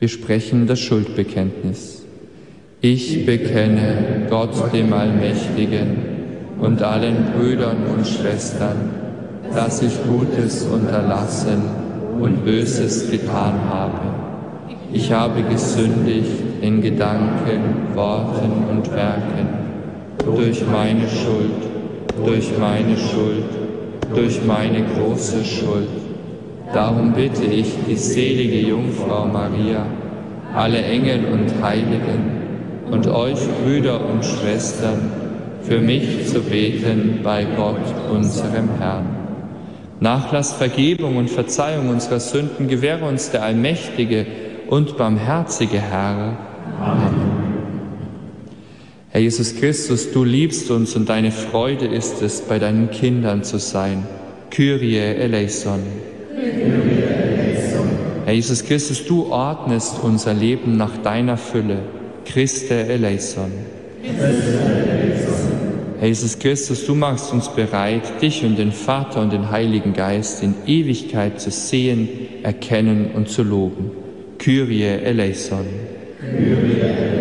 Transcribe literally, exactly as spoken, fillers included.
Wir sprechen das Schuldbekenntnis. Ich bekenne Gott dem Allmächtigen und allen Brüdern und Schwestern, dass ich Gutes unterlassen und Böses getan habe. Ich habe gesündigt in Gedanken, Worten und Werken, durch meine Schuld, durch meine Schuld, durch meine große Schuld. Darum bitte ich die selige Jungfrau Maria, alle Engel und Heiligen und euch Brüder und Schwestern, für mich zu beten bei Gott, unserem Herrn. Nachlass, Vergebung und Verzeihung unserer Sünden gewähre uns der allmächtige und barmherzige Herr. Amen. Herr Jesus Christus, du liebst uns und deine Freude ist es, bei deinen Kindern zu sein. Kyrie eleison. Herr Jesus Christus, du ordnest unser Leben nach deiner Fülle. Christe eleison. Herr Jesus Christus, du machst uns bereit, dich und den Vater und den Heiligen Geist in Ewigkeit zu sehen, erkennen und zu loben. Kyrie eleison. Kyrie eleison.